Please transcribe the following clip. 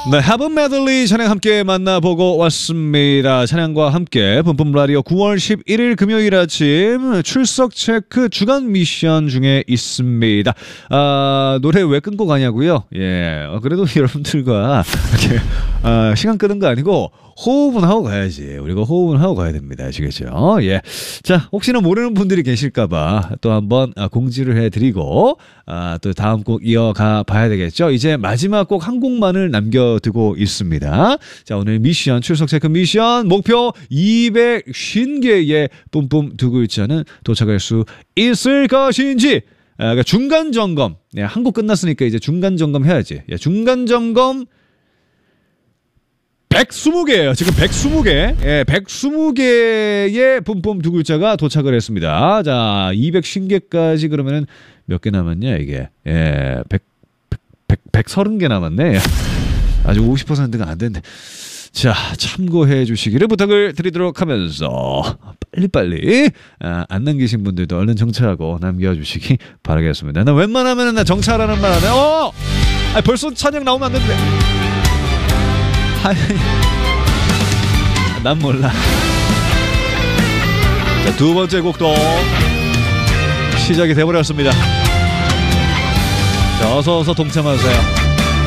네, 하분 메들리 찬양 함께 만나보고 왔습니다. 찬양과 함께 뿜뿜 라디오 9월 11일 금요일 아침 출석 체크 주간 미션 중에 있습니다. 노래 왜 끊고 가냐고요? 예, 그래도 여러분들과 이렇게 시간 끄는 거 아니고 호흡은 하고 가야지. 우리가 호흡은 하고 가야 됩니다. 아시겠죠? 예. 자, 혹시나 모르는 분들이 계실까봐 또 한번 공지를 해드리고 또 다음 곡 이어가 봐야 되겠죠? 이제 마지막 곡 한 곡만을 남겨두고 있습니다. 자, 오늘 미션, 출석 체크 미션 목표 250개의 뿜뿜 두 글자는 도착할 수 있을 것인지 그러니까 중간 점검. 네, 한 곡 끝났으니까 이제 중간 점검 해야지. 예, 중간 점검 120개예요. 지금 120개. 예, 120개의 뿜뿜 두 글자가 도착을 했습니다. 자, 250개까지 그러면은 몇 개 남았냐, 이게. 예, 130개 남았네. 아직 50%가 안 됐네. 자, 참고해 주시기를 부탁을 드리도록 하면서 빨리빨리 안 남기신 분들도 얼른 정차하고 남겨주시기 바라겠습니다. 나 웬만하면 나 정차하라는 말 안 해. 벌써 찬양 나오면 안 되는데. 난 몰라. 자, 두 번째 곡도 시작이 돼버렸습니다. 자, 어서 동참하세요.